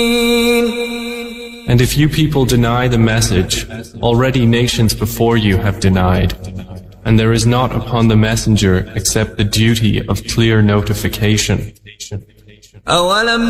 And if you people deny the message, already nations before you have denied. And there is not upon the messenger except the duty of clear notification. أَوَلَمْ